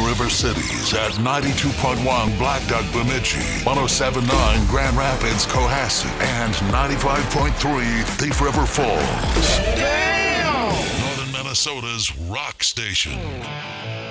River Cities at 92.1 Black Duck Bemidji, 107.9 Grand Rapids Cohasset, and 95.3 Thief River Falls. Damn! Northern Minnesota's rock station.